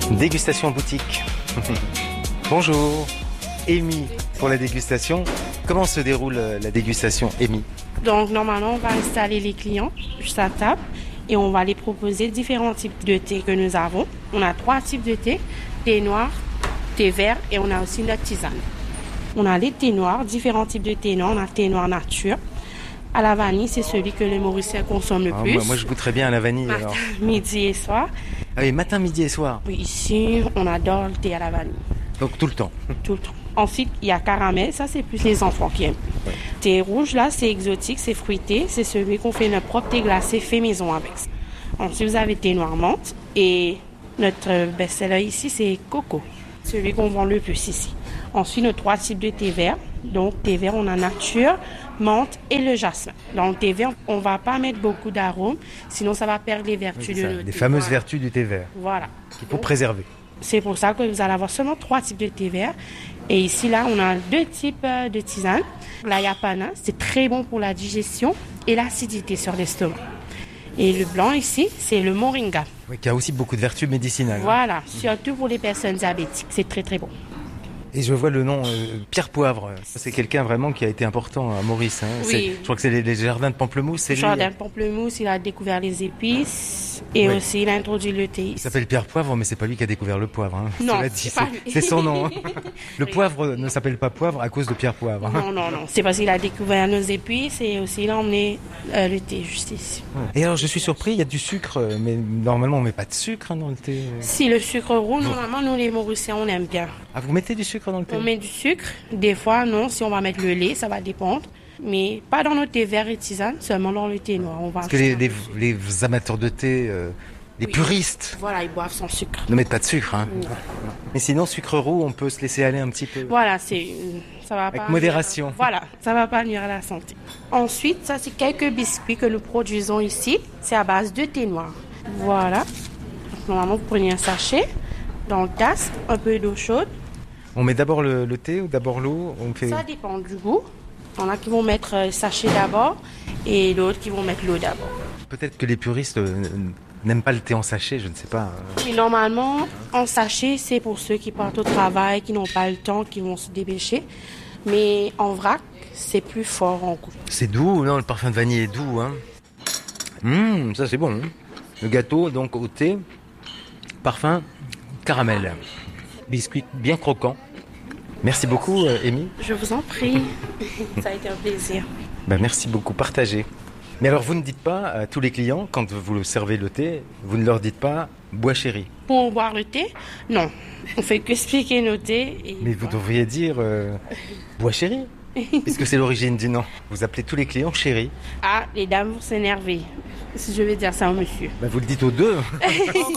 Dégustation boutique. Bonjour, Amy pour la dégustation. Comment se déroule la dégustation, Amy? Donc normalement, on va installer les clients juste à table et on va les proposer différents types de thé que nous avons. On a 3 types de thé, thé noir, thé vert et on a aussi notre tisane. On a les thés noirs, différents types de thé noirs. On a thé noir nature. À la vanille, c'est celui que les Mauriciens consomment le plus. Moi, je goûterais bien à la vanille. Matin, alors. midi et soir. Ah oui, matin, midi et soir. Oui, ici, on adore le thé à la vanille. Donc tout le temps. Tout le temps. Ensuite, il y a caramel. Ça, c'est plus les enfants qui aiment. Ouais. Thé rouge, là, c'est exotique, c'est fruité. C'est celui qu'on fait notre propre thé glacé fait maison avec. Ensuite, vous avez thé noir menthe. Et notre best-seller ici, c'est coco. Celui qu'on vend le plus ici. Ensuite, nos 3 types de thé vert. Donc, thé vert, on a nature, menthe et le jasmin. Dans le thé vert, on ne va pas mettre beaucoup d'arômes, sinon ça va perdre les vertus de notre thé. Les fameuses vertus du thé vert. Voilà. Qu'il faut préserver. C'est pour ça que vous allez avoir seulement 3 types de thé vert. Et ici, là, on a 2 types de tisane. La yapana, c'est très bon pour la digestion et l'acidité sur l'estomac. Et le blanc ici, c'est le moringa. Oui, qui a aussi beaucoup de vertus médicinales. Voilà, surtout pour les personnes diabétiques. C'est très, très bon. Et je vois le nom Pierre Poivre. C'est quelqu'un vraiment qui a été important à Maurice. Hein. Oui. Je crois que c'est les jardins de Pamplemousse. C'est Le jardin de Pamplemousse, il a découvert les épices et aussi il a introduit le thé. Il s'appelle Pierre Poivre, mais c'est pas lui qui a découvert le poivre. Hein. Non, dit, pas lui. c'est son nom. Hein. Le poivre ne s'appelle pas poivre à cause de Pierre Poivre. Hein. Non. C'est parce qu'il a découvert nos épices et aussi il a emmené le thé juste ici. Et alors, je suis surpris, il y a du sucre, mais normalement, on met pas de sucre dans le thé. Si, le sucre roux, normalement, nous les Mauriciens, on aime bien. Ah, vous mettez du sucre dans le thé? On met du sucre. Des fois, non. Si on va mettre le lait, ça va dépendre. Mais pas dans le thé vert et tisane, seulement dans le thé noir. On va Parce que les amateurs de thé, les puristes, voilà, ils boivent sans sucre. ne mettent pas de sucre. Hein. Non. Mais sinon, sucre roux, on peut se laisser aller un petit peu. Voilà, ça va Avec pas modération. Voilà, ça va pas nuire à la santé. Ensuite, ça c'est quelques biscuits que nous produisons ici. C'est à base de thé noir. Voilà. Donc, normalement, vous prenez un sachet dans le tasse, un peu d'eau chaude. On met d'abord le thé ou d'abord l'eau? Ça dépend du goût. Il y en a qui vont mettre le sachet d'abord et d'autres qui vont mettre l'eau d'abord. Peut-être que les puristes n'aiment pas le thé en sachet, je ne sais pas. Et normalement, en sachet, c'est pour ceux qui partent au travail, qui n'ont pas le temps, qui vont se dépêcher. Mais en vrac, c'est plus fort en goût. C'est doux, non? Le parfum de vanille est doux. Hein. Ça c'est bon. Hein. Le gâteau, donc au thé, parfum caramel. Biscuit bien croquant. Merci beaucoup, Amy. Je vous en prie. Ça a été un plaisir. Merci beaucoup, partagez. Mais alors, vous ne dites pas à tous les clients, quand vous servez le thé, vous ne leur dites pas « bois chéri ». Pour boire le thé, non. On fait qu'expliquer nos thés. Mais vous devriez dire « bois chéri ». Puisque c'est l'origine du nom. Vous appelez tous les clients chéri. Ah, les dames vont s'énerver. Si je vais dire ça au monsieur. Vous le dites aux deux.